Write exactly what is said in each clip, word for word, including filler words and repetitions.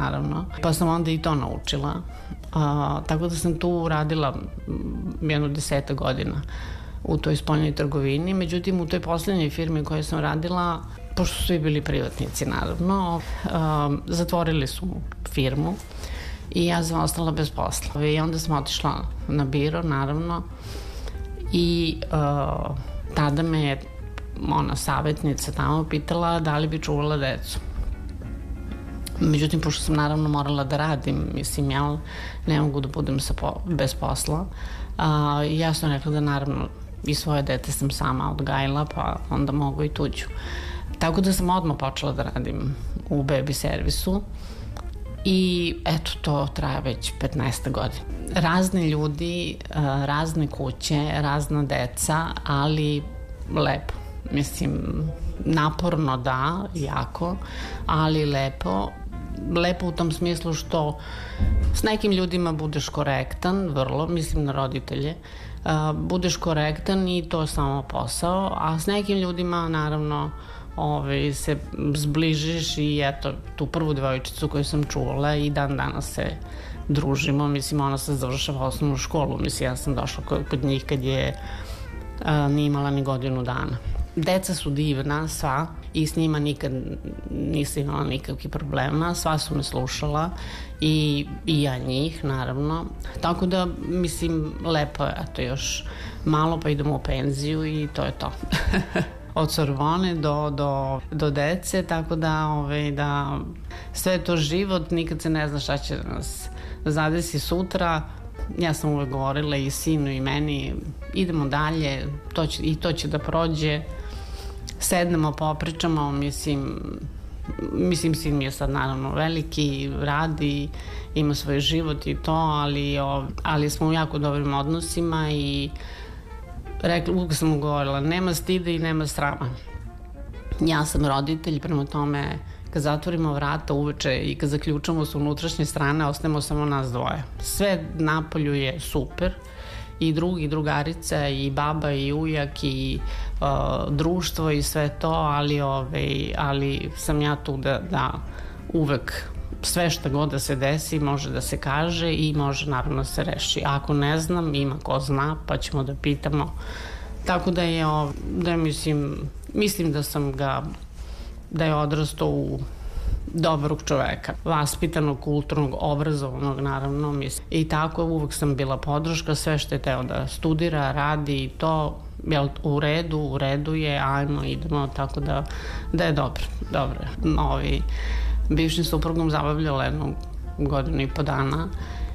naravno, pa sam onda i to naučila. A, tako da sam tu radila jedno deseta godina u toj spoljnoj trgovini. Međutim, u toj poslednjoj firmi koju sam radila, pošto su svi bili privatnici, naravno, a, zatvorili su firmu i ja sam ostala bez posla. I onda sam otišla na biro, naravno, i a, tada me je ona savjetnica tamo pitala da li bi čuvala decu. Međutim, pošto sam naravno morala da radim, mislim, ja ne mogu da budem sa po, bez posla, a, ja sam rekla da naravno i svoje dete sam sama odgajila, pa onda mogu i tuđu. Tako da sam odmah počela da radim u bebi servisu i eto, to traje već petnaest godina. Razni ljudi, razne kuće, razna deca, ali lepo. Mislim, naporno da, jako, ali lepo. Lepo u tom smislu što s nekim ljudima budeš korektan, vrlo, mislim na roditelje, budeš korektan i to je samo posao, a s nekim ljudima naravno ove, se zbližiš i eto, tu prvu devojčicu koju sam čula i dan danas se družimo, mislim, ona se završava osnovnu školu, mislim, ja sam došla kod njih kad je a, nije imala ni godinu dana. Deca su divna, sva, i s njima nikad nisam imala nikakvih problema, sva su me slušala i, i ja njih, naravno. Tako da, mislim, lepo je, eto, još malo pa idemo u penziju i to je to. Od Sorbone do, do, do dece, tako da, ove, da sve je to život, nikad se ne zna šta će nas zadesi sutra. Ja sam uvek govorila i sinu i meni, idemo dalje, to će, i to će da prođe, sednemo, popričamo, mislim, mislim, sin mi je sad naravno veliki, radi, ima svoj život i to, ali, ali smo u jako dobrim odnosima i rekla, uvijek sam mu govorila, nema stida i nema srama. Ja sam roditelj, prema tome, kad zatvorimo vrata uveče i kad zaključamo s unutrašnje strane, ostajemo samo nas dvoje. Sve napolju je super, i drug i drugarica i baba i ujak i uh, društvo i sve to, ali, ove, ali sam ja tu da, da uvek sve što god da se desi može da se kaže i može naravno da se reši. Ako ne znam, ima ko zna, pa ćemo da pitamo. Tako da je, da je mislim, mislim da sam ga, da je odrastao u dobrog čoveka, vaspitanog, kulturnog, obrazovanog, naravno, mislim. I tako uvek sam bila podrška, sve što je teo da studira, radi i to, jel, u redu, u redu je, ajmo, idemo, tako da, da je dobro, dobro. Ovi, bivšim suprugom zabavljala jednu godinu i po dana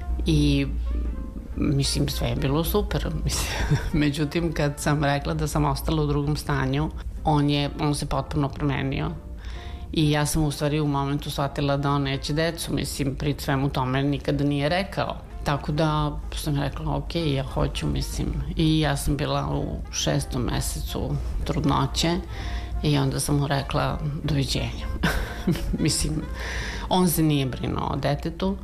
i mislim, sve je bilo super. Mislim. Međutim, kad sam rekla da sam ostala u drugom stanju, on, je, on se potpuno promenio. I ja sam u stvari u momentu shvatila da on neće decu, mislim, pri svemu tome nikada nije rekao. Tako da sam rekla, ok, ja hoću, mislim. I ja sam bila u šestom mesecu trudnoće i onda sam mu rekla doviđenja. Mislim, on se nije brinuo o detetu,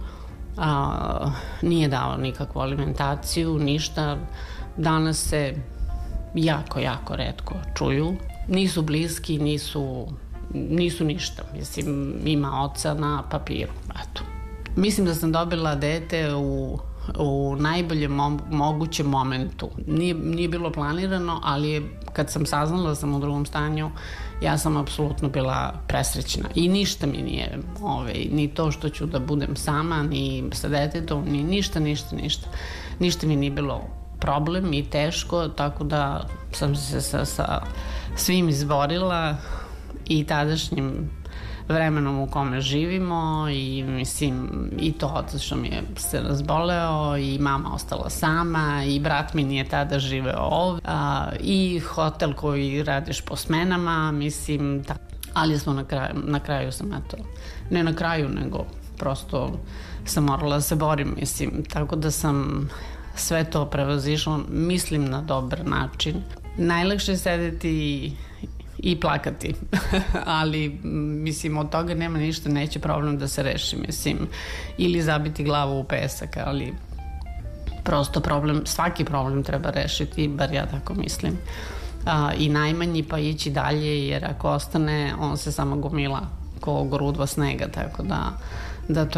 a, nije dao nikakvu alimentaciju, ništa. Danas se jako, jako retko čuju. Nisu bliski, nisu... nisu ništa, mislim, ima oca na papiru, eto. Mislim da sam dobila dete u, u najboljem mo mogućem momentu. Nije, nije bilo planirano, ali je, kad sam saznala da sam u drugom stanju, ja sam apsolutno bila presrećna. I ništa mi nije, ovaj, ni to što ću da budem sama, ni sa detetom, ni ništa, ništa, ništa. Ništa mi nije bilo problem i teško, tako da sam se sa, sa svim izborila i tadašnjim vremenom u kome živimo i mislim i to otac što mi je se razboleo i mama ostala sama i brat mi nije tada živeo ovdje a, i hotel koji radiš po smenama, mislim, ta, ali smo na kraju, na kraju sam eto, ne na kraju nego prosto sam morala da se borim, mislim, tako da sam sve to prevazišla, mislim, na dobar način. Najlakše je sedeti i plakati, ali mislim od toga nema ništa, neće problem da se reši, mislim, ili zabiti glavu u pesak, ali prosto problem, svaki problem treba rešiti, bar ja tako mislim, a, i najmanji pa ići dalje, jer ako ostane on se samo gomila ko grudva snega, tako da, da to